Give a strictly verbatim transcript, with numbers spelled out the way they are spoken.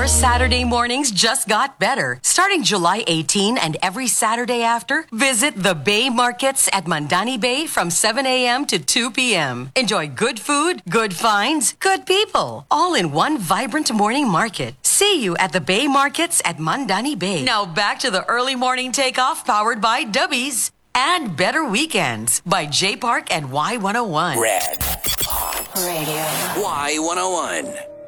Saturday mornings just got better. Starting July eighteenth and every Saturday after, visit the Bay Markets at Mandani Bay from seven a.m. to two p.m. Enjoy good food, good finds, good people, all in one vibrant morning market. See you at the Bay Markets at Mandani Bay. Now back to the early morning takeoff powered by Dubbies. And Better Weekends by J Park and Y one oh one. Red Hot Radio. Y one oh one.